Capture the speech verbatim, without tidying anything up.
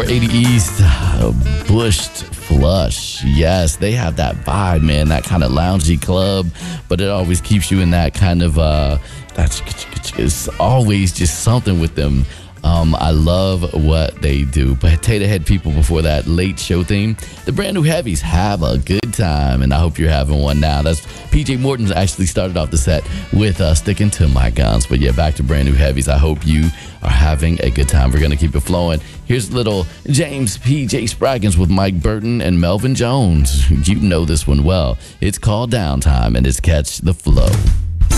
four eighty East, uh, Bushed Flush. Yes, they have that vibe, man, that kind of loungy club, but it always keeps you in that kind of, uh, that's it's always just something with them. Um, I love what they do. Potato Head people before that late show theme. The brand new heavies, have a good time, and I hope you're having one now. That's P J Morton's actually started off the set with uh, Sticking to My Guns. But yeah, back to brand new heavies. I hope you are having a good time. We're going to keep it flowing. Here's little James P J Spraggins with Mike Burton and Melvin Jones. You know this one well. It's called Downtime, and it's Catch the Flow.